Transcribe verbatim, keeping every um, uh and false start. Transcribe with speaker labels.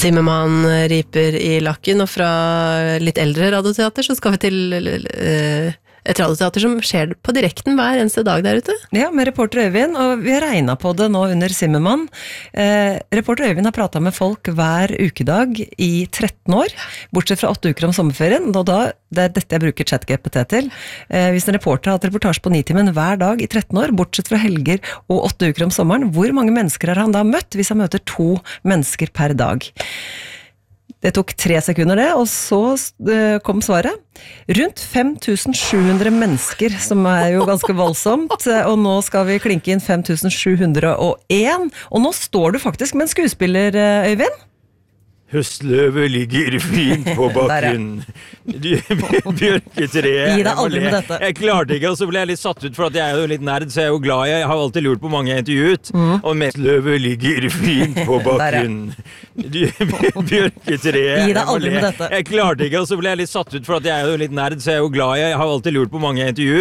Speaker 1: Zimmermann riper i lakken, og fra litt eldre radioteater så skal vi til uh, et radioteater som skjer på direkten hver eneste dag der ute.
Speaker 2: Ja, med reporter Øyvind, og vi har regnet på det nå under Zimmermann. Eh, reporter Øyvind har pratet med folk hver ukedag i tretten år, bortsett fra åtte uker om sommerferien, og da, det er dette jeg bruker ChatGPT til. Eh, hvis en reporter har hatt reportasje på Nitimen hver dag i tretten år, bortsett fra helger og åtte uker om sommeren, hvor mange mennesker har han da møtt hvis han møter to mennesker per dag? Det tok tre sekunder det, og så kom svaret. Rundt fem tusen sju hundre mennesker, som er jo ganske voldsomt, og nå skal vi klinke inn fem tusen sju hundre og en, og nå står du faktisk med en skuespiller, Øyvind.
Speaker 3: Høstløvet ligger fint på bakken. Bjørketreet.
Speaker 2: Gi deg aldri med dette.
Speaker 3: Jeg klarte ikke, og så ble jeg litt satt ut, for at jeg er jo litt nerd, så jeg er jo glad. Jeg har alltid lurt på mange jeg har intervjuet, mm. og høstløvet ligger fint på bakken. Bjørketreet.
Speaker 2: Gi deg aldri med dette.
Speaker 3: Jeg klarte ikke, og så ble jeg litt satt ut, for at jeg er jo litt nerd, så jeg er jo glad. Jeg har alltid lurt på mange jeg har intervjuet.